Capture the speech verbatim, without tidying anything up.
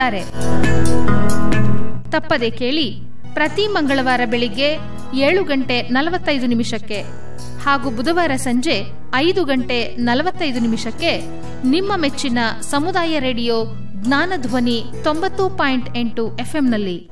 ತಪ್ಪದೆ ಕೇಳಿ ಪ್ರತಿ ಮಂಗಳವಾರ ಬೆಳಿಗ್ಗೆ ಏಳು ಗಂಟೆ ನಲವತ್ತೈದು ನಿಮಿಷಕ್ಕೆ ಹಾಗೂ ಬುಧವಾರ ಸಂಜೆ ಐದು ಗಂಟೆ ನಲವತ್ತೈದು ನಿಮಿಷಕ್ಕೆ ನಿಮ್ಮ ಮೆಚ್ಚಿನ ಸಮುದಾಯ ರೇಡಿಯೋ ಜ್ಞಾನಧ್ವನಿ ತೊಂಬತ್ತು ಪಾಯಿಂಟ್ ಎಂಟು ಎಫ್ಎಂನಲ್ಲಿ.